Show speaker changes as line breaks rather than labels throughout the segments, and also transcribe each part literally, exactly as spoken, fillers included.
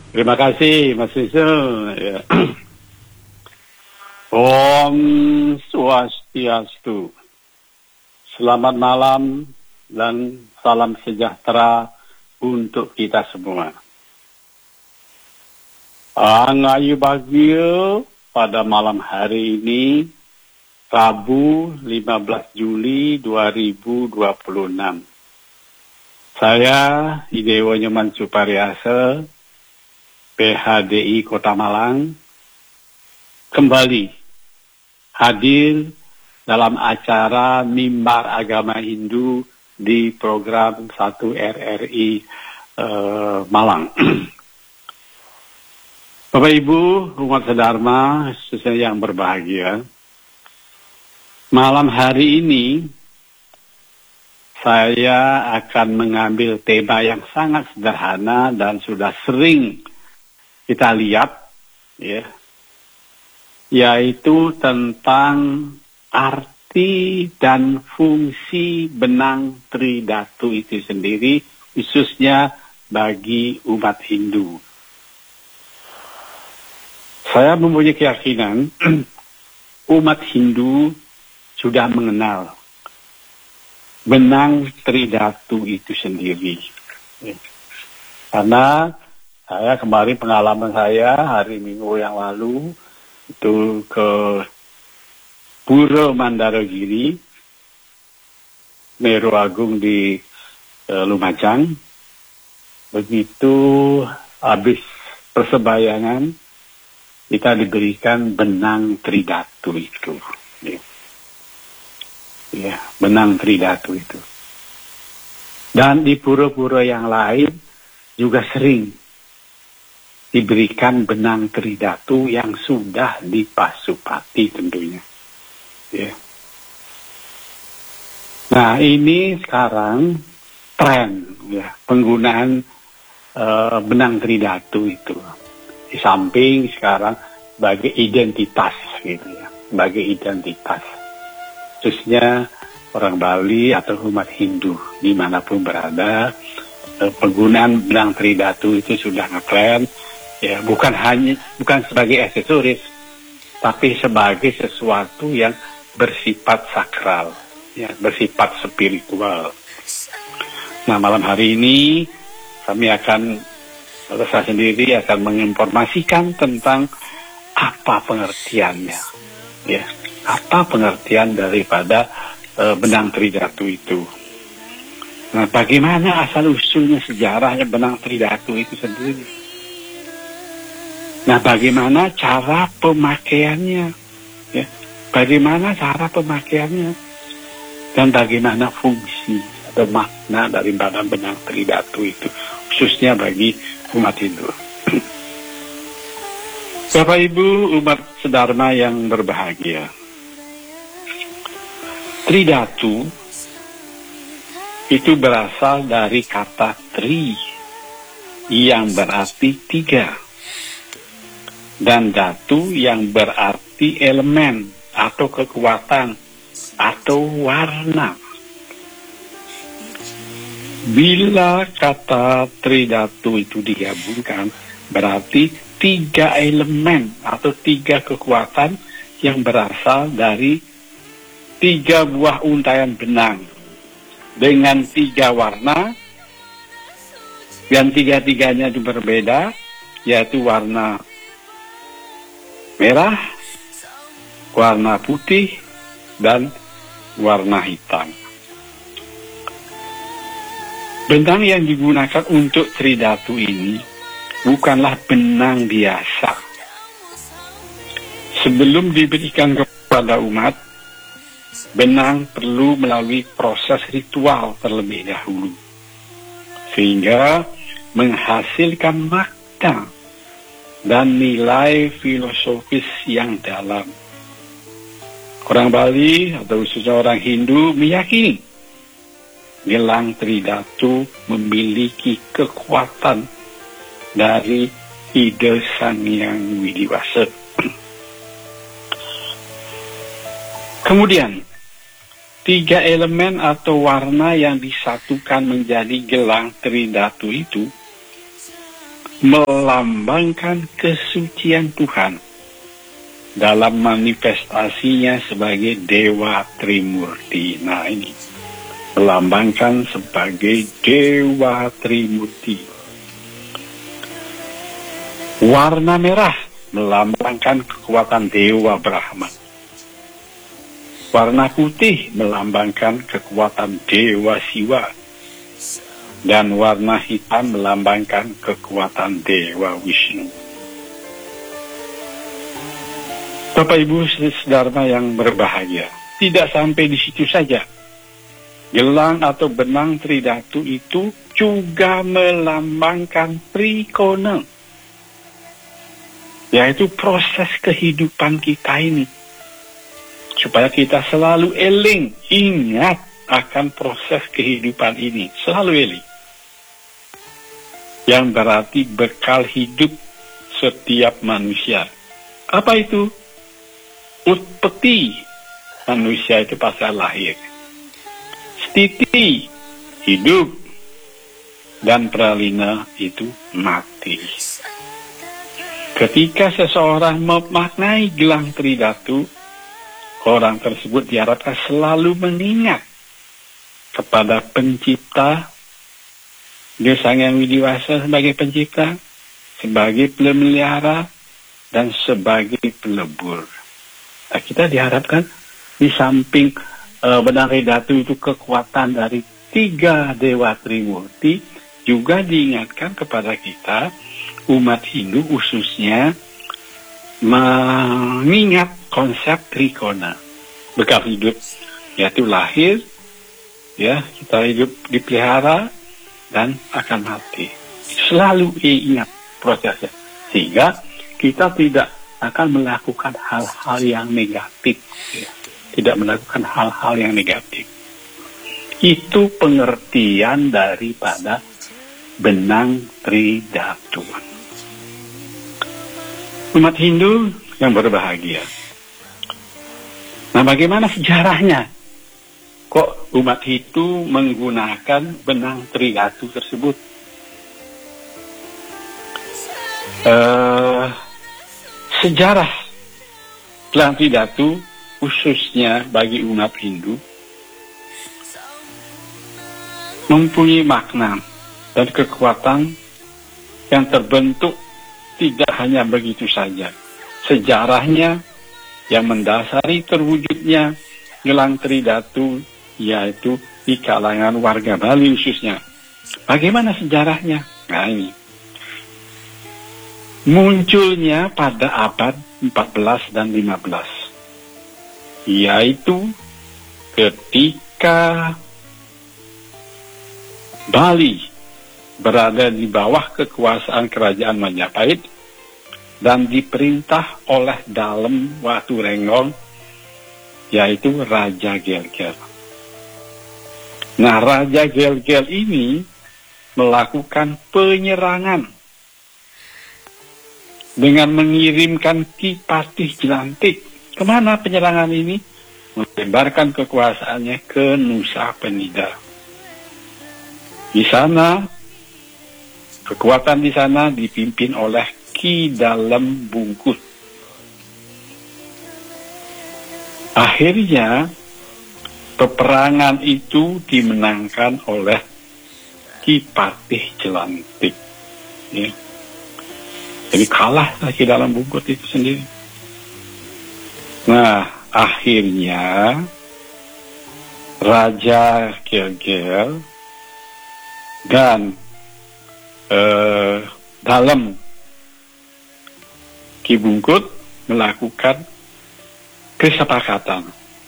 Terima kasih Mas Rizal. Ya. Om Swastiastu. Selamat malam dan salam sejahtera untuk kita semua. Angayu bahagia pada malam hari ini, Rabu lima belas Juli dua ribu dua puluh enam. Saya Idewo Nyoman Supariasa, P H D I Kota Malang, kembali hadir dalam acara Mimbar Agama Hindu di program satu R R I uh, Malang. Bapak Ibu, umat sedharma, khususnya yang berbahagia, malam hari ini saya akan mengambil tema yang sangat sederhana dan sudah sering kita lihat, ya, yaitu tentang arti dan fungsi benang Tridatu itu sendiri, khususnya bagi umat Hindu. Saya mempunyai keyakinan umat Hindu sudah mengenal benang Tridatu itu sendiri. Karena saya kemarin pengalaman saya hari Minggu yang lalu itu ke Pura Mandaragiri, Meru Agung di uh, Lumajang. Begitu habis persembayangan, kita diberikan benang Tridatu itu. Ya. Ya, benang Tridatu itu. Dan di pura-pura yang lain juga sering diberikan benang Tridatu yang sudah dipasupati tentunya. Ya. Nah, ini sekarang tren ya, penggunaan uh, benang Tridatu itu. Di samping sekarang sebagai identitas gitu ya, sebagai identitas. Khususnya orang Bali atau umat Hindu dimanapun berada, eh, penggunaan benang Tridatu itu sudah ngetren, ya, bukan hanya bukan sebagai aksesoris, tapi sebagai sesuatu yang bersifat sakral, ya, bersifat spiritual. Nah, malam hari ini kami akan, atau saya sendiri akan menginformasikan tentang apa pengertiannya, ya, apa pengertian daripada uh, benang Tridatu itu. Nah, bagaimana asal usulnya sejarahnya benang Tridatu itu sendiri? Nah, bagaimana cara pemakaiannya, ya, bagaimana cara pemakaiannya, dan bagaimana fungsi atau makna daripada benang Tridatu itu, khususnya bagi umat Hindu. Bapak Ibu umat sedharma yang berbahagia, Tridatu itu berasal dari kata tri yang berarti tiga dan datu yang berarti elemen atau kekuatan atau warna. Bila kata Tridatu itu digabungkan, berarti tiga elemen atau tiga kekuatan yang berasal dari tiga buah untayan benang dengan tiga warna, dan tiga-tiganya itu berbeda, yaitu warna merah, warna putih, dan warna hitam. Benang yang digunakan untuk Tridatu ini bukanlah benang biasa. Sebelum diberikan kepada umat, benang perlu melalui proses ritual terlebih dahulu, sehingga menghasilkan makna dan nilai filosofis yang dalam. Orang Bali atau khususnya orang Hindu meyakini gelang Tridatu memiliki kekuatan dari ide Sang Hyang Widiwasa. Kemudian, tiga elemen atau warna yang disatukan menjadi gelang Tridatu itu melambangkan kesucian Tuhan dalam manifestasinya sebagai Dewa Trimurti. Nah ini, melambangkan sebagai Dewa Trimurti. Warna merah melambangkan kekuatan Dewa Brahma. Warna putih melambangkan kekuatan Dewa Siwa. Dan warna hitam melambangkan kekuatan Dewa Wisnu. Bapak Ibu Saudara yang berbahagia, tidak sampai di situ saja. Gelang atau benang tridatu itu juga melambangkan trikona, yaitu proses kehidupan kita ini. Supaya kita selalu eling, ingat akan proses kehidupan ini, selalu eling. Yang berarti bekal hidup setiap manusia. Apa itu? Utpeti, manusia itu pasal lahir. Stiti, hidup. Dan pralina itu mati. Ketika seseorang memaknai gelang tridatu, orang tersebut diharapkan selalu mengingat kepada pencipta, Dia Sang Yang Widiwasa sebagai pencipta, sebagai pemelihara, dan sebagai pelebur. Nah, kita diharapkan di samping uh, benang tridatu itu kekuatan dari tiga Dewa Trimurti, juga diingatkan kepada kita, umat Hindu khususnya, mengingat konsep trikona, bekal hidup, yaitu lahir, ya kita hidup dipelihara dan akan mati. Selalu ingat prosesnya, sehingga kita tidak akan melakukan hal-hal yang negatif, ya. Tidak melakukan hal-hal yang negatif. Itu pengertian daripada benang tridatu. Umat Hindu yang berbahagia. Nah, bagaimana sejarahnya? Kok umat Hindu menggunakan benang tridatu tersebut? Uh, sejarah benang tridatu khususnya bagi umat Hindu mempunyai makna dan kekuatan yang terbentuk tidak hanya begitu saja. Sejarahnya yang mendasari terwujudnya gelang tridatu yaitu di kalangan warga Bali khususnya. Bagaimana sejarahnya? Nah ini. Munculnya pada abad empat belas dan lima belas. Yaitu ketika Bali berada di bawah kekuasaan kerajaan Majapahit dan diperintah oleh Dalem Waturenggong, yaitu Raja Gelgel. Nah, Raja Gelgel ini melakukan penyerangan dengan mengirimkan Ki Patih Jelantik. Kemana penyerangan ini? Melebarkan kekuasaannya ke Nusa Penida. Di sana, kekuatan di sana dipimpin oleh Ki Dalem Bungkut. Akhirnya, peperangan itu dimenangkan oleh Ki Patih Jelantik. Ya. Jadi kalah Ki Dalem Bungkut itu sendiri. Nah, akhirnya Raja Gelgel dan eh, Dalem Ki Bungkut melakukan kesepakatan,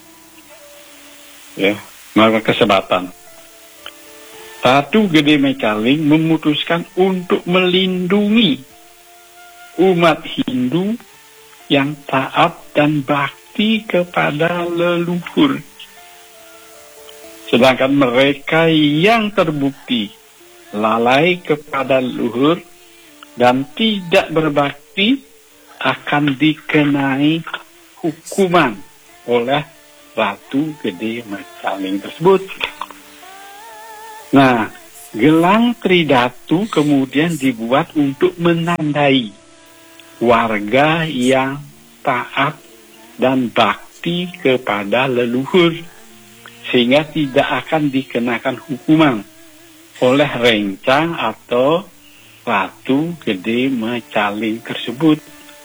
ya, melakukan kesempatan. Ratu Gede Mecaling memutuskan untuk melindungi umat Hindu yang taat dan bakti kepada leluhur. Sedangkan mereka yang terbukti lalai kepada leluhur dan tidak berbakti akan dikenai hukuman oleh Ratu Gede Mecaling tersebut. Nah, Gelang Tridatu kemudian dibuat untuk menandai warga yang taat dan bakti kepada leluhur, sehingga tidak akan dikenakan hukuman oleh rencang atau ratu gede Mecaling tersebut.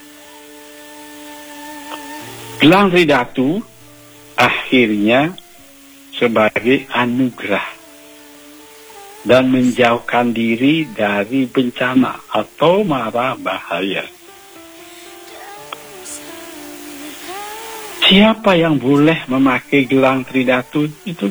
Gelang Tridatu akhirnya sebagai anugerah dan menjauhkan diri dari bencana atau mara bahaya. Siapa yang boleh memakai gelang Tridatu itu?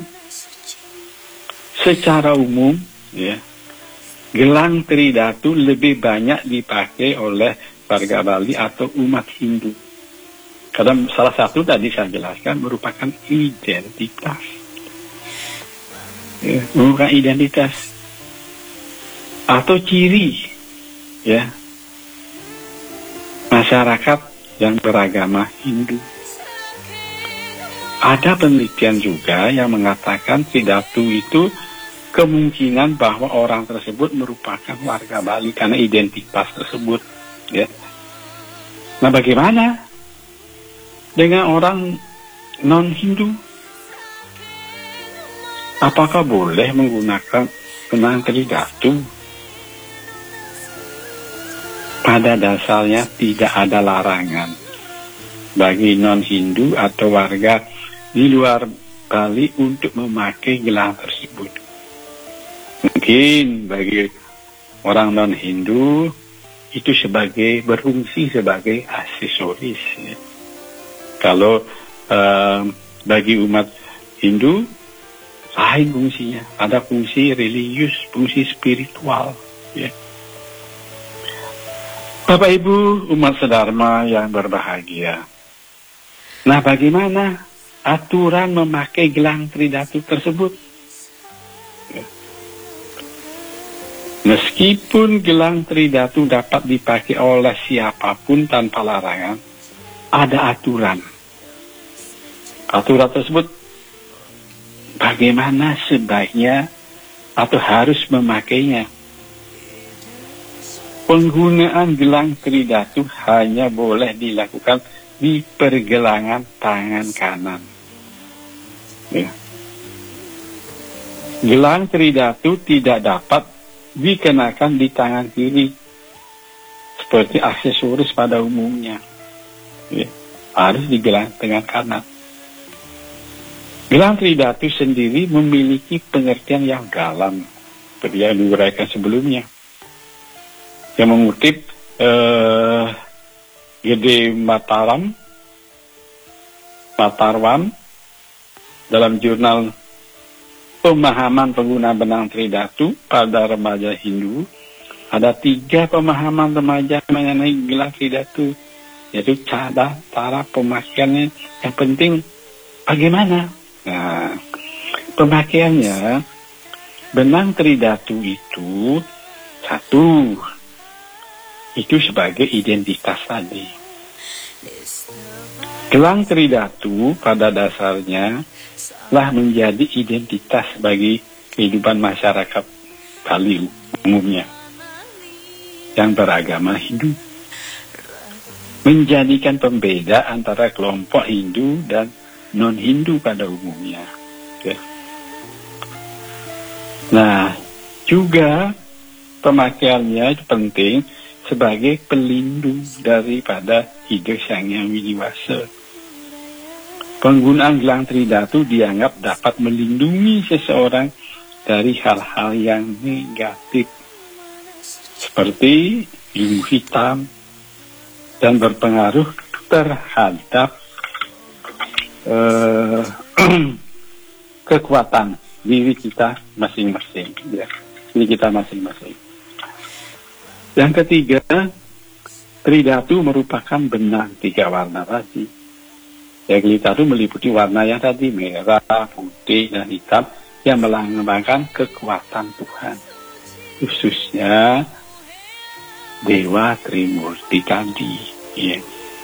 Secara umum, ya, gelang Tridatu lebih banyak dipakai oleh warga Bali atau umat Hindu. Karena salah satu tadi saya jelaskan merupakan identitas, ya, merupakan identitas atau ciri, ya, masyarakat yang beragama Hindu. Ada penelitian juga yang mengatakan Tridatu itu kemungkinan bahwa orang tersebut merupakan warga Bali karena identitas tersebut, ya. Nah, bagaimana dengan orang non-Hindu? Apakah boleh menggunakan gelang Tridatu? Pada dasarnya tidak ada larangan bagi non-Hindu atau warga di luar Bali untuk memakai gelang tersebut. Mungkin bagi orang non-Hindu itu sebagai berfungsi sebagai aksesoris, ya. Kalau uh, bagi umat Hindu lain fungsinya, ada fungsi religius, fungsi spiritual, ya. Bapak Ibu umat sedharma yang berbahagia. Nah, bagaimana aturan memakai gelang Tridatu tersebut? Ya. Meskipun gelang Tridatu dapat dipakai oleh siapapun tanpa larangan, ada aturan. Aturan tersebut bagaimana sebaiknya atau harus memakainya. Penggunaan gelang Tridatu hanya boleh dilakukan di pergelangan tangan kanan, ya. Gelang Tridatu tidak dapat dikenakan di tangan kiri seperti aksesoris pada umumnya, ya. Harus digelang tangan kanan. Gelang Tridatu sendiri memiliki pengertian yang dalam seperti yang diuraikan sebelumnya, yang mengutip eh, Gede Mataram Matarwan dalam jurnal Pemahaman Pengguna Benang Tridatu pada Remaja Hindu. Ada tiga pemahaman remaja mengenai gelang Tridatu, yaitu cara cara pemakaiannya. Yang penting bagaimana. Nah, pemakaiannya, benang Tridatu itu satu, itu sebagai identitas tadi. Gelang Tridatu pada dasarnya telah menjadi identitas bagi kehidupan masyarakat Bali umumnya yang beragama Hindu, menjadikan pembeda antara kelompok Hindu dan non-Hindu pada umumnya, ya. Nah, juga pemakaiannya itu penting sebagai pelindung daripada Ida Hyang Widi-Wasa. Penggunaan gelang Tridatu dianggap dapat melindungi seseorang dari hal-hal yang negatif seperti ilmu hitam dan berpengaruh terhadap uh, kekuatan diri kita masing-masing, ya. Diri kita masing-masing. Yang ketiga, Tridatu merupakan benang tiga warna tadi. Ya, Tridatu meliputi warna yang tadi, merah, putih, dan hitam, yang melambangkan kekuatan Tuhan, khususnya Dewa Trimurti tadi, ya.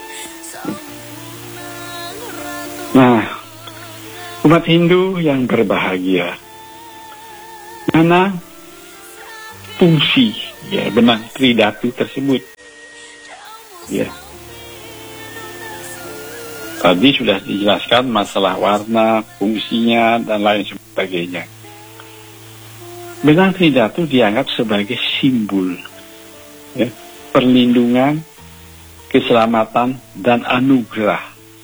Nah, umat Hindu yang berbahagia, mana fungsi ya benang tridatu tersebut. Ya. Tadi sudah dijelaskan masalah warna, fungsinya, dan lain sebagainya. Benang tridatu dianggap sebagai simbol ya, perlindungan, keselamatan, dan anugerah.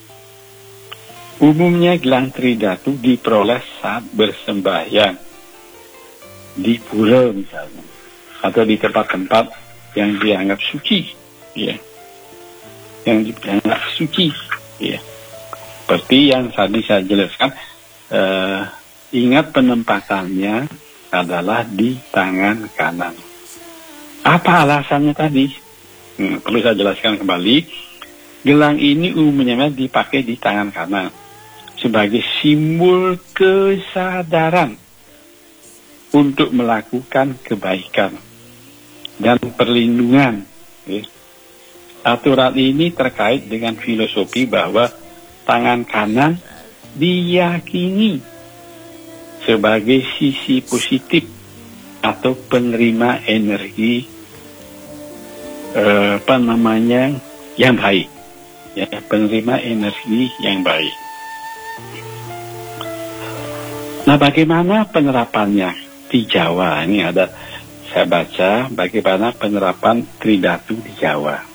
Umumnya gelang tridatu diperoleh saat bersembahyang di pura misalnya, atau di tempat-tempat yang dianggap suci, ya, yang dianggap suci, ya. Seperti yang tadi saya jelaskan, uh, ingat penempatannya adalah di tangan kanan. Apa alasannya tadi? Hmm, perlu saya jelaskan kembali. Gelang ini umumnya dipakai di tangan kanan sebagai simbol kesadaran untuk melakukan kebaikan dan perlindungan. Ya. Aturan ini terkait dengan filosofi bahwa tangan kanan diyakini sebagai sisi positif atau penerima energi eh, apa namanya yang baik, ya, penerima energi yang baik. Nah, bagaimana penerapannya di Jawa? Ini ada saya baca bagaimana penerapan tridatu di Jawa.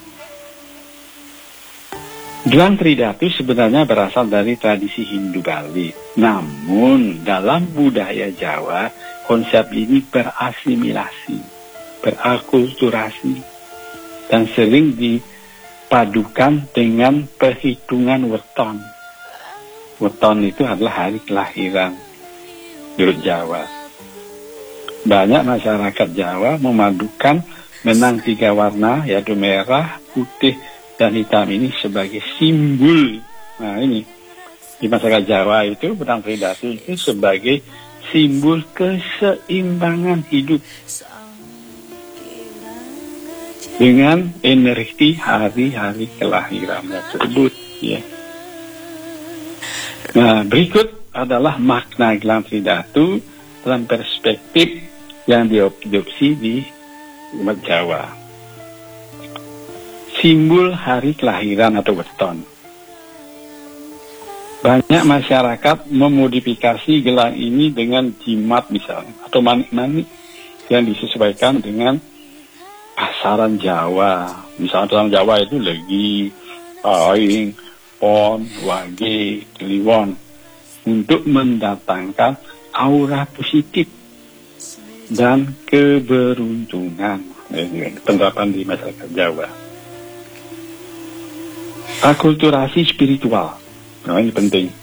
Gelang tridatu sebenarnya berasal dari tradisi Hindu Bali. Namun dalam budaya Jawa, konsep ini berasimilasi, berakulturasi, dan sering dipadukan dengan perhitungan weton. Weton itu adalah hari kelahiran menurut Jawa. Banyak masyarakat Jawa memadukan benang tiga warna, yaitu merah, putih, dan hitam ini sebagai simbol. Nah ini, di masyarakat Jawa itu benang tridatu itu sebagai simbol keseimbangan hidup dengan energi hari-hari kelahiran tersebut. Ya. Nah, berikut adalah makna gelang tridatu dalam perspektif yang diadopsi di umat Jawa. Simbol hari kelahiran atau weton. Banyak masyarakat memodifikasi gelang ini dengan jimat misalnya, atau manik-manik yang disesuaikan dengan pasaran Jawa. Misalnya dalam Jawa itu legi, aing, pon, wage, kliwon, untuk mendatangkan aura positif dan keberuntungan. Penerapan di masyarakat Jawa. Akulturasi spiritual, nah ini penting.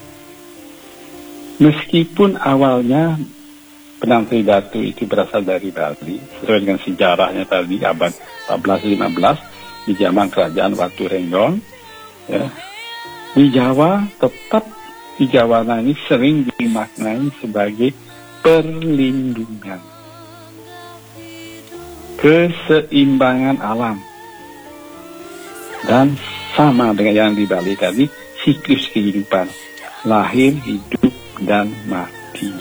Meskipun awalnya benang tridatu itu berasal dari Bali, sesuai dengan sejarahnya tadi abad empat belas lima belas di zaman kerajaan Watu Renggon, ya, di Jawa tetap tiga warna ini sering dimaknai sebagai perlindungan, keseimbangan alam, dan sama dengan yang di Bali tadi, siklus kehidupan, lahir, hidup, dan mati.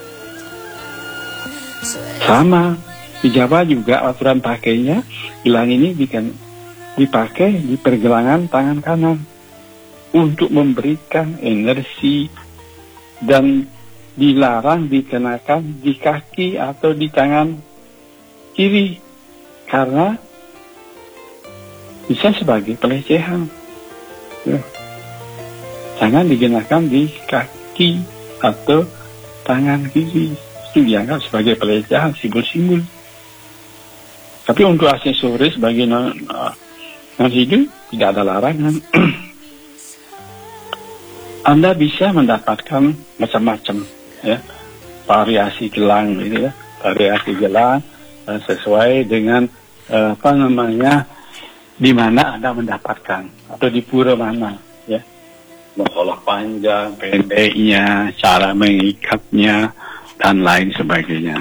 Sama, di Jawa juga aturan pakainya, gelang ini dipakai di pergelangan tangan kanan untuk memberikan energi dan dilarang dikenakan di kaki atau di tangan kiri karena bisa sebagai pelecehan. Ya. Jangan digunakan di kaki atau tangan kiri. Itu dianggap sebagai pelecehan, simbol-simbol. Tapi untuk aksesoris bagi non, non hidup tidak ada larangan. Anda bisa mendapatkan macam-macam, ya, variasi gelang, gitu ya, variasi gelang uh, sesuai dengan uh, apa namanya, di mana Anda mendapatkan atau di pura mana, ya, masalah panjang, pendeknya, cara mengikatnya, dan lain sebagainya.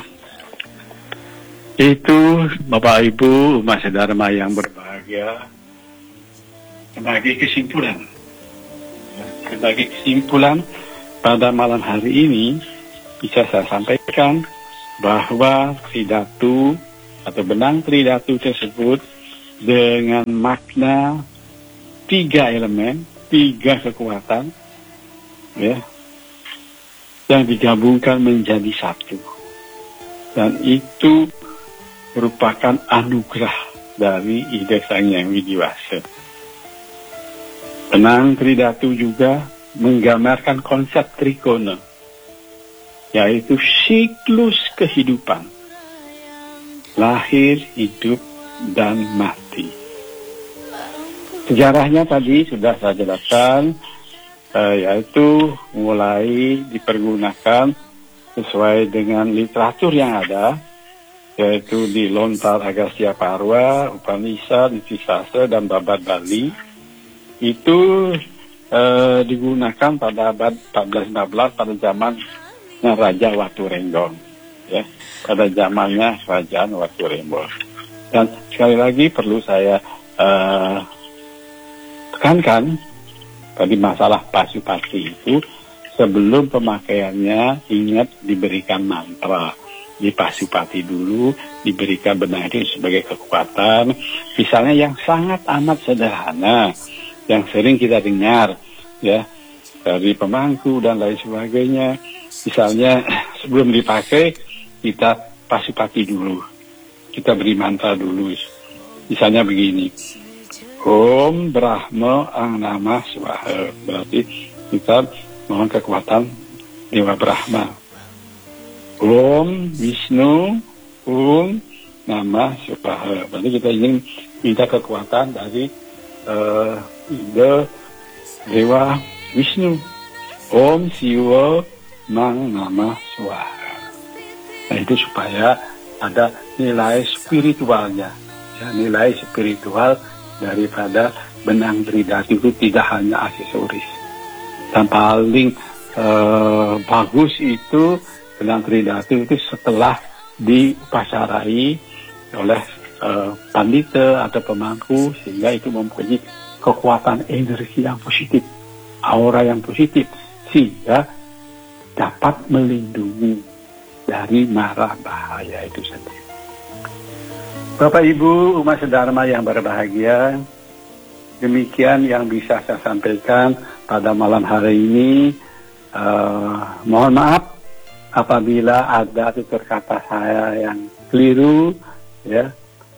Itu Bapak Ibu umat sedharma yang berbahagia. Sebagai kesimpulan, sebagai kesimpulan pada malam hari ini bisa saya sampaikan bahwa tridatu atau benang Tridatu tersebut dengan makna tiga elemen, tiga kekuatan, ya, yang digabungkan menjadi satu. Dan itu merupakan anugerah dari Ida Sang Hyang Widiwasa. Benang Tridatu juga menggambarkan konsep trikona, yaitu siklus kehidupan, lahir, hidup, dan mati. Sejarahnya tadi sudah saya jelaskan, eh, yaitu mulai dipergunakan sesuai dengan literatur yang ada, yaitu di Lontar Agastya Parwa, Upanishad, Itisasa, dan Babat Bali. Itu eh, digunakan pada abad empat belas lima belas pada zaman Raja Waturenggong, ya, pada zamannya Kerajaan Waturenggong. Dan sekali lagi perlu saya eh, tekankan tadi masalah pasupati itu, sebelum pemakaiannya ingat diberikan mantra. Di pasupati dulu diberikan benang itu sebagai kekuatan, misalnya yang sangat amat sederhana yang sering kita dengar, ya, dari pemangku dan lain sebagainya. Misalnya sebelum dipakai kita pasupati dulu, kita beri mantra dulu. Misalnya begini, Om Brahma Ang Namah Swaha, berarti kita mohon kekuatan Dewa Brahma. Om Wisnu Om Namah Swaha, berarti kita ingin minta kekuatan dari uh, Ida Dewa Wisnu. Om Siwa Mang Namah Swaha. Nah, itu supaya ada nilai spiritualnya, ya, nilai spiritual daripada benang Tridatu itu tidak hanya aksesoris. Dan paling uh, bagus itu benang Tridatu itu setelah diupasarai oleh uh, pandita atau pemangku, sehingga itu mempunyai kekuatan energi yang positif, aura yang positif, sehingga dapat melindungi dari mara bahaya itu sendiri. Bapak Ibu umat sedharma yang berbahagia, demikian yang bisa saya sampaikan pada malam hari ini. Uh, mohon maaf apabila ada tutur kata saya yang keliru, ya.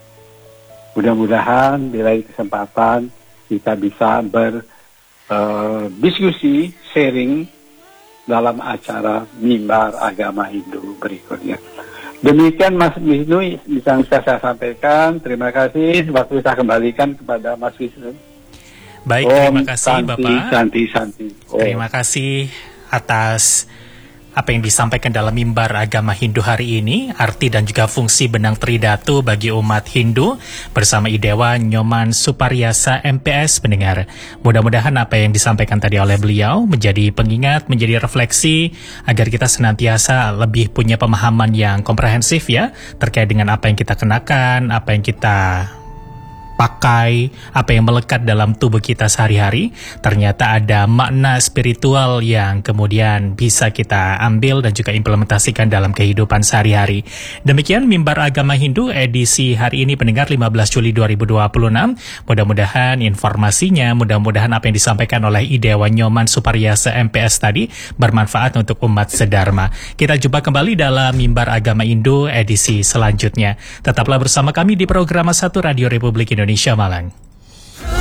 Mudah-mudahan di lain kesempatan kita bisa berdiskusi, uh, sharing dalam acara Mimbar Agama Hindu berikutnya. Demikian Mas Wisnu yang bisa saya sampaikan. Terima kasih. Waktu saya kembalikan kepada Mas Wisnu.
Baik,
Om,
terima kasih
Santi,
Bapak.
Santi, Santi. Om.
Terima kasih atas apa yang disampaikan dalam Mimbar Agama Hindu hari ini, arti dan juga fungsi benang Tridatu bagi umat Hindu, bersama Idewa Nyoman Suparyasa M P S. Pendengar, mudah-mudahan apa yang disampaikan tadi oleh beliau menjadi pengingat, menjadi refleksi, agar kita senantiasa lebih punya pemahaman yang komprehensif, ya, terkait dengan apa yang kita kenakan, apa yang kita pakai, apa yang melekat dalam tubuh kita sehari-hari. Ternyata ada makna spiritual yang kemudian bisa kita ambil dan juga implementasikan dalam kehidupan sehari-hari. Demikian Mimbar Agama Hindu edisi hari ini, pendengar, lima belas Juli dua ribu dua puluh enam. Mudah-mudahan informasinya, mudah-mudahan apa yang disampaikan oleh Idewa Nyoman Suparyasa M P S tadi bermanfaat untuk umat sedharma. Kita jumpa kembali dalam Mimbar Agama Hindu edisi selanjutnya. Tetaplah bersama kami di program satu Radio Republik Indonesia Malang.